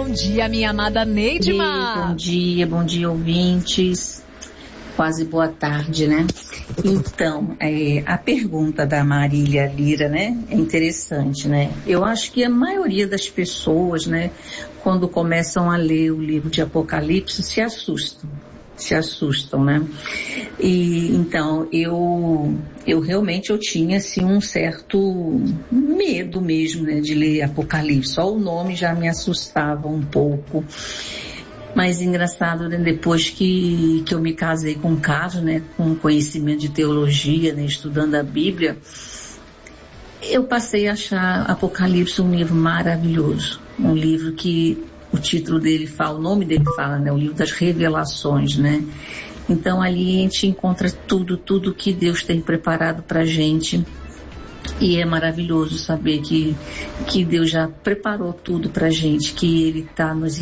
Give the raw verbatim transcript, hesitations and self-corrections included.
bom dia, minha amada Neidma. Bom dia, bom dia, ouvintes. Quase boa tarde, né? Então, é, a pergunta da Marília Lira, né, é interessante, né? Eu acho que a maioria das pessoas, né, quando começam a ler o livro de Apocalipse, se assustam, se assustam, né? E então, eu, eu realmente eu tinha, assim, um certo medo mesmo, né, de ler Apocalipse. Só o nome já me assustava um pouco. Mas engraçado, né, depois que, que eu me casei com o Carlos, né, com conhecimento de teologia, né, estudando a Bíblia, eu passei a achar Apocalipse um livro maravilhoso. Um livro que o título dele fala, o nome dele fala, né, o livro das revelações, né. Então ali a gente encontra tudo, tudo que Deus tem preparado pra gente. E é maravilhoso saber que, que Deus já preparou tudo pra gente, que Ele está nos